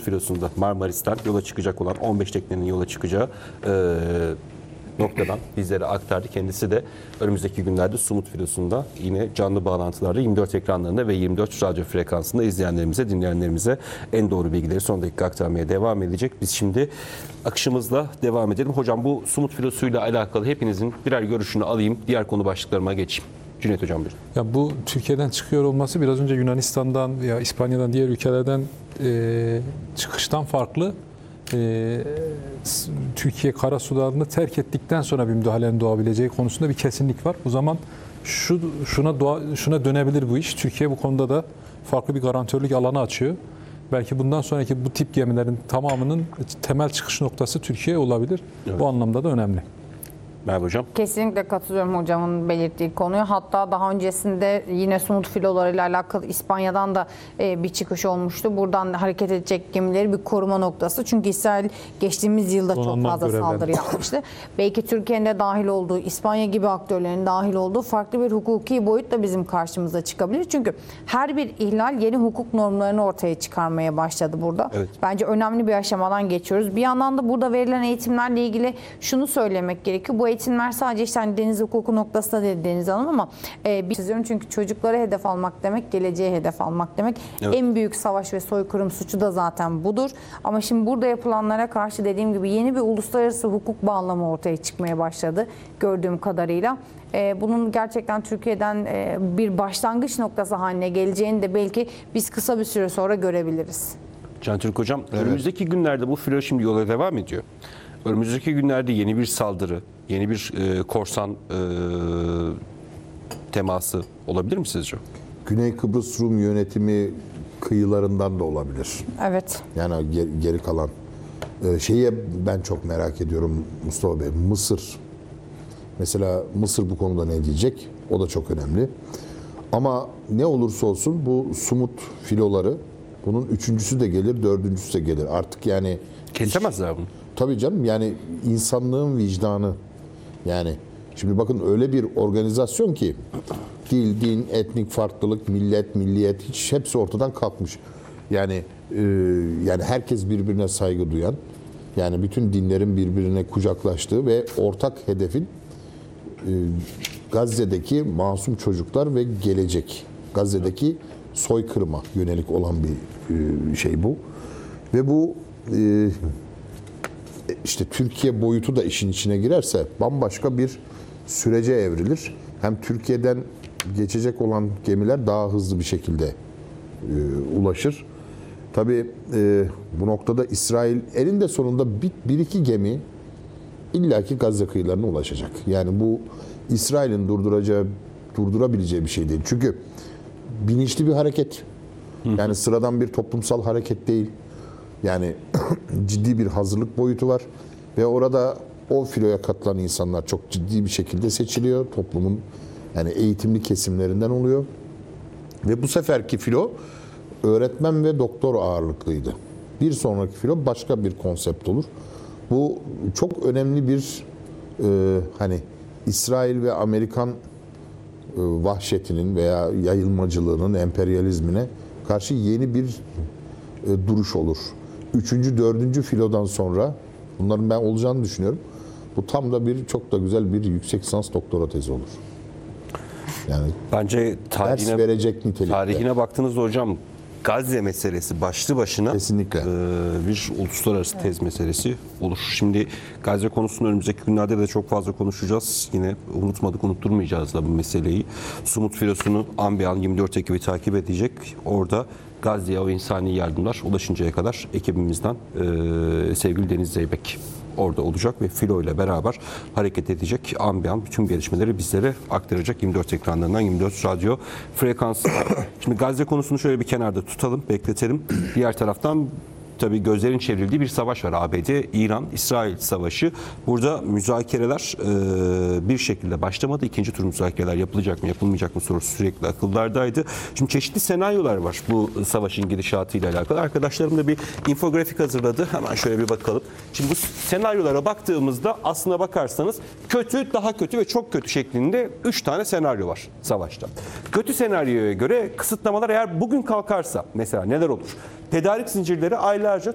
filosunda Marmaris'ten yola çıkacak olan 15 teknenin yola çıkacağı noktadan bizlere aktardı. Kendisi de önümüzdeki günlerde Sumut filosunda yine canlı bağlantılarda 24 ekranlarında ve 24 radyo frekansında izleyenlerimize, dinleyenlerimize en doğru bilgileri son dakika aktarmaya devam edecek. Biz şimdi akışımızla devam edelim. Hocam bu Sumut filosuyla alakalı hepinizin birer görüşünü alayım. Diğer konu başlıklarıma geçeyim. Cüneyt Hocam buyurun. Ya bu Türkiye'den çıkıyor olması biraz önce Yunanistan'dan veya İspanya'dan, diğer ülkelerden çıkıştan farklı. Türkiye karasularını terk ettikten sonra bir müdahalenin doğabileceği konusunda bir kesinlik var. O zaman şuna dönebilir bu iş. Türkiye bu konuda da farklı bir garantörlük alanı açıyor. Belki bundan sonraki bu tip gemilerin tamamının temel çıkış noktası Türkiye olabilir. Evet. Bu anlamda da önemli. Merhaba hocam. Kesinlikle katılıyorum hocamın belirttiği konuya. Hatta daha öncesinde yine Sumut filolarıyla alakalı İspanya'dan da bir çıkış olmuştu. Buradan hareket edecek gemileri bir koruma noktası. Çünkü İsrail geçtiğimiz yılda çok fazla saldırı yapmıştı. Belki Türkiye'nin de dahil olduğu, İspanya gibi aktörlerin dahil olduğu farklı bir hukuki boyut da bizim karşımıza çıkabilir. Çünkü her bir ihlal yeni hukuk normlarını ortaya çıkarmaya başladı burada. Evet. Bence önemli bir aşamadan geçiyoruz. Bir yandan da burada verilen eğitimlerle ilgili şunu söylemek gerekiyor. Bu eğitimler sadece işte hani deniz hukuku noktasında dedi Deniz Hanım ama çiziyorum çünkü çocukları hedef almak demek, geleceğe hedef almak demek. Evet. En büyük savaş ve soykırım suçu da zaten budur. Ama şimdi burada yapılanlara karşı dediğim gibi yeni bir uluslararası hukuk bağlamı ortaya çıkmaya başladı gördüğüm kadarıyla. Bunun gerçekten Türkiye'den bir başlangıç noktası haline geleceğini de belki biz kısa bir süre sonra görebiliriz. Can Türk Hocam, evet. Önümüzdeki günlerde bu filo şimdi yola devam ediyor. Önümüzdeki günlerde yeni bir saldırı, yeni bir korsan teması olabilir mi sizce? Güney Kıbrıs Rum yönetimi kıyılarından da olabilir. Evet. Yani geri kalan. Şeyi ben çok merak ediyorum Mustafa Bey. Mısır. Mesela Mısır bu konuda ne diyecek? O da çok önemli. Ama ne olursa olsun bu Sumut filoları, bunun üçüncüsü de gelir, dördüncüsü de gelir. Artık yani... Kesemezler bunu. Tabii canım, yani insanlığın vicdanı. Yani şimdi bakın öyle bir organizasyon ki dil, din, etnik farklılık, millet, milliyet hiç hepsi ortadan kalkmış. Yani yani herkes birbirine saygı duyan, yani bütün dinlerin birbirine kucaklaştığı ve ortak hedefin Gazze'deki masum çocuklar ve gelecek. Gazze'deki soykırıma yönelik olan bir şey bu. Ve bu işte Türkiye boyutu da işin içine girerse bambaşka bir sürece evrilir. Hem Türkiye'den geçecek olan gemiler daha hızlı bir şekilde ulaşır. Tabii bu noktada İsrail elinde sonunda bir iki gemi illaki Gazze kıyılarına ulaşacak. Yani bu İsrail'in durdurabileceği bir şey değil. Çünkü bilinçli bir hareket. Yani sıradan bir toplumsal hareket değil. Yani ciddi bir hazırlık boyutu var ve orada o filoya katılan insanlar çok ciddi bir şekilde seçiliyor. Toplumun yani eğitimli kesimlerinden oluyor. Ve bu seferki filo öğretmen ve doktor ağırlıklıydı. Bir sonraki filo başka bir konsept olur. Bu çok önemli bir hani İsrail ve Amerikan vahşetinin veya yayılmacılığının, emperyalizmine karşı yeni bir duruş olur. Üçüncü, dördüncü filodan sonra bunların ben olacağını düşünüyorum. Bu tam da çok da güzel bir yüksek lisans doktora tezi olur. Yani bence ders verecek nitelikte. Tarihine baktığınızda hocam Gazze meselesi başlı başına kesinlikle bir uluslararası tez meselesi olur. Şimdi Gazze konusunu önümüzdeki günlerde de çok fazla konuşacağız. Yine unutturmayacağız da bu meseleyi. Sumut filosunu an be an 24 Ekim'i takip edecek. Orada Gazze'ye o insani yardımlar ulaşıncaya kadar ekibimizden sevgili Deniz Zeybek orada olacak ve filo ile beraber hareket edecek. An be an bütün gelişmeleri bizlere aktaracak 24 ekranlarından 24 radyo frekansı. Şimdi Gazze konusunu şöyle bir kenarda tutalım, bekletelim. Diğer taraftan tabii gözlerin çevrildiği bir savaş var. ABD, İran, İsrail savaşı. Burada müzakereler bir şekilde başlamadı. İkinci tur müzakereler yapılacak mı, yapılmayacak mı sorusu sürekli akıllardaydı. Şimdi çeşitli senaryolar var bu savaşın gidişatıyla alakalı. Arkadaşlarım da bir infografik hazırladı. Hemen şöyle bir bakalım. Şimdi bu senaryolara baktığımızda aslına bakarsanız kötü, daha kötü ve çok kötü şeklinde 3 tane senaryo var savaşta. Kötü senaryoya göre kısıtlamalar eğer bugün kalkarsa mesela neler olur? Tedarik zincirleri aylarca